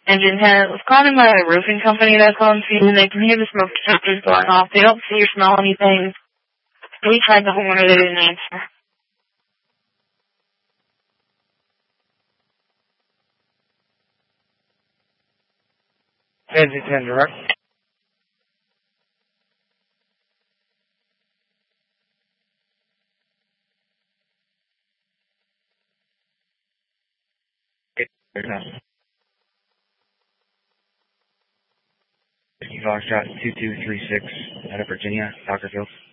Engine 10. Was calling my roofing company that's on scene, and they can hear the smoke detectors going off. They don't see or smell anything. We tried the homeowner, they didn't answer. Engine 10 direct. Foxtrot 2236 out of Virginia, Dr. Fields.